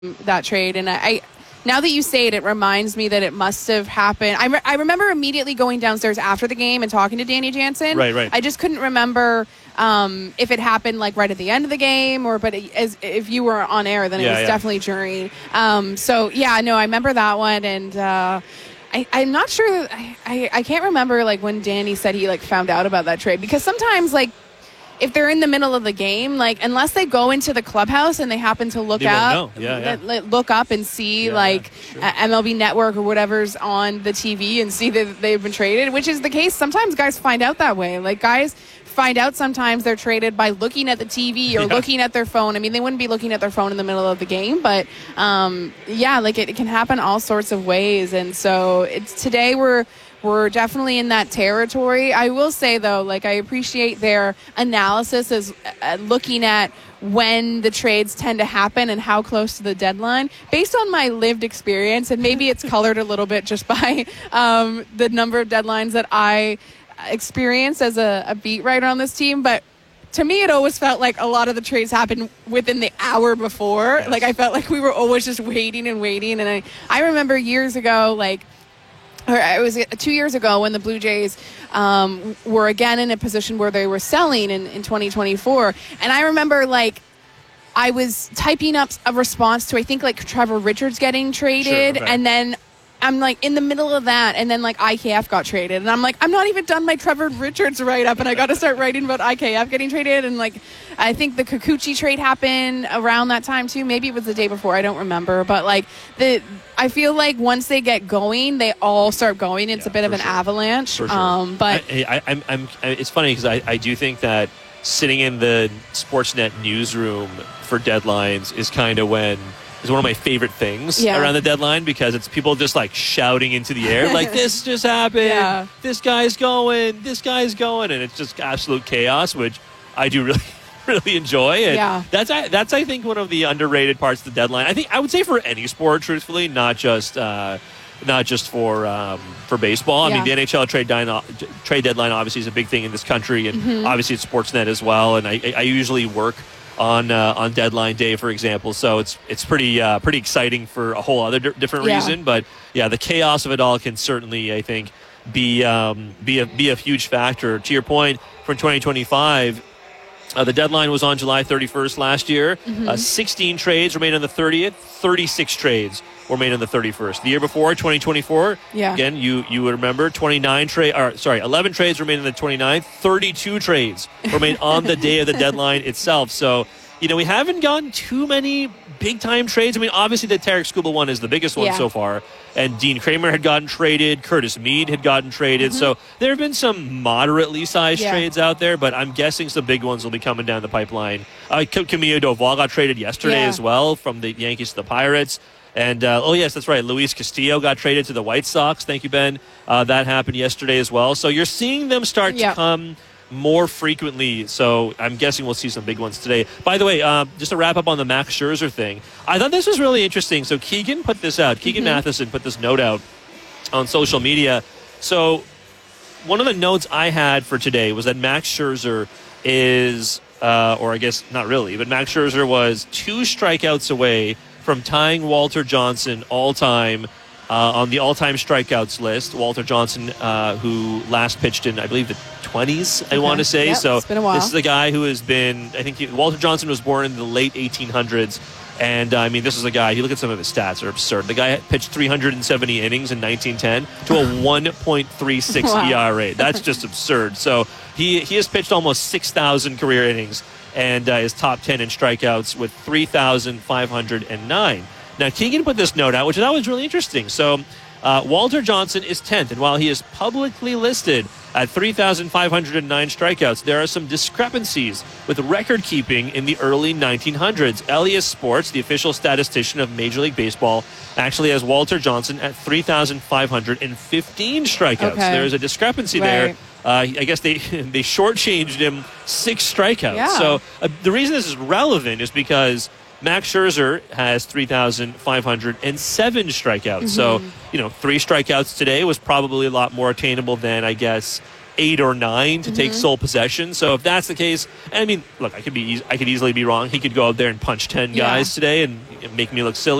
that trade. And I now that you say it, it reminds me that it must have happened. I remember immediately going downstairs after the game and talking to Danny Jansen. Right. I just couldn't remember if it happened like right at the end of the game, but if you were on air, then it was definitely during. I remember that one, and I'm not sure. I can't remember like when Danny said he like found out about that trade, because sometimes like if they're in the middle of the game, like unless they go into the clubhouse and they happen to look look up and see MLB Network or whatever's on the TV and see that they've been traded, which is the case. Sometimes guys find out that way. Like guys find out sometimes they're traded by looking at the TV or looking at their phone. I mean, they wouldn't be looking at their phone in the middle of the game, but it can happen all sorts of ways. And so today we're definitely in that territory. I will say, though, like I appreciate their analysis as looking at when the trades tend to happen and how close to the deadline. Based on my lived experience, and maybe it's colored a little bit just by the number of deadlines that I experienced as a beat writer on this team, but to me, it always felt like a lot of the trades happened within the hour before. Yes. Like I felt like we were always just waiting. And I remember years ago, it was 2 years ago when the Blue Jays were again in a position where they were selling in 2024. And I remember I was typing up a response to, I think, Trevor Richards getting traded. Sure, okay. And then I'm in the middle of that, and then IKF got traded, and I'm I'm not even done my Trevor Richards write up, and I got to start writing about IKF getting traded. And I think the Kikuchi trade happened around that time too. Maybe it was the day before, I don't remember. But I feel like once they get going, they all start going. It's a bit of an avalanche. For sure. But it's funny because I do think that sitting in the Sportsnet newsroom for deadlines is kind of is one of my favorite things around the deadline, because it's people just shouting into the air this just happened, this guy's going, and it's just absolute chaos, which I do really really enjoy. And that's I think one of the underrated parts of the deadline. I would say for any sport, truthfully, not just for baseball. I mean, the NHL trade deadline obviously is a big thing in this country, and obviously it's Sportsnet as well. And I usually work on deadline day, for example, so it's pretty exciting for a whole other different reason. But the chaos of it all can certainly, I think, be a huge factor. To your point, for 2025, the deadline was on July 31st last year. 16 trades were made on the 30th. 36 trades were made on the 31st. The year before, 2024, again, you would remember, 11 trades were made on the 29th. 32 trades were made on the day of the deadline itself. So, we haven't gotten too many big-time trades. I mean, obviously the Tarek Skubal one is the biggest one so far. And Dean Kramer had gotten traded. Curtis Mead had gotten traded. So there have been some moderately sized trades out there, but I'm guessing some big ones will be coming down the pipeline. Camilo Doval got traded yesterday as well, from the Yankees to the Pirates. And, yes, that's right. Luis Castillo got traded to the White Sox. Thank you, Ben. That happened yesterday as well. So you're seeing them start to come more frequently. So I'm guessing we'll see some big ones today. By the way, just to wrap up on the Max Scherzer thing, I thought this was really interesting. So Keegan put this out. Keegan Matheson put this note out on social media. So one of the notes I had for today was that Max Scherzer is, or I guess not really, but Max Scherzer was 2 strikeouts away from tying Walter Johnson all-time on the all-time strikeouts list. Walter Johnson, who last pitched in, I believe, the 20s, I want to say. Yep, so it's been a while. This is a guy who has been, Walter Johnson was born in the late 1800s. And, this is a guy, you look at some of his stats, are absurd. The guy pitched 370 innings in 1910 to a 1.36 ERA. That's just absurd. So he has pitched almost 6,000 career innings and is top 10 in strikeouts with 3,509. Now, Keegan put this note out, which I thought was really interesting. So Walter Johnson is 10th, and while he is publicly listed at 3,509 strikeouts, there are some discrepancies with record keeping in the early 1900s. Elias Sports, the official statistician of Major League Baseball, actually has Walter Johnson at 3,515 strikeouts. There's a discrepancy there. I guess they shortchanged him 6 strikeouts. So the reason this is relevant is because Max Scherzer has 3,507 strikeouts. So, 3 strikeouts today was probably a lot more attainable than, I guess, 8 or 9 to take sole possession. So if that's the case, and I mean, look, I could easily be wrong. He could go out there and punch 10 guys today and make me look silly.